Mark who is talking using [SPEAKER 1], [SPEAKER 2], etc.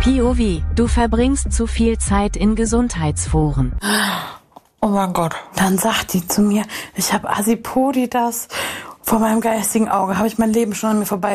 [SPEAKER 1] POV, du verbringst zu viel Zeit in Gesundheitsforen.
[SPEAKER 2] Oh mein Gott. Dann sagt die zu mir, ich habe Asipoditas. Vor meinem geistigen Auge habe ich mein Leben schon an mir vorbei